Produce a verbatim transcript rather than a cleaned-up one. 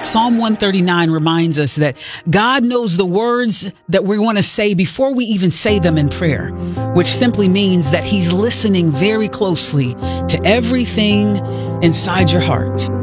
Psalm one thirty-nine reminds us that God knows the words that we want to say before we even say them in prayer, which simply means that he's listening very closely to everything inside your heart.